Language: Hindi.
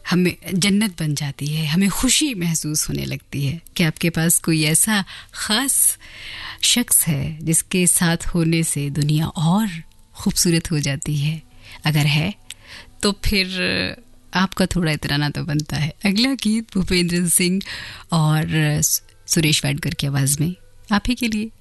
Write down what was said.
हमें जन्नत बन जाती है, हमें खुशी महसूस होने लगती है कि आपके पास कोई ऐसा ख़ास शख्स है जिसके साथ होने से दुनिया और खूबसूरत हो जाती है। अगर है तो फिर आपका थोड़ा इतराना तो बनता है। अगला गीत भूपेंद्र सिंह और सुरेश वाडकर की आवाज़ में आप ही के लिए।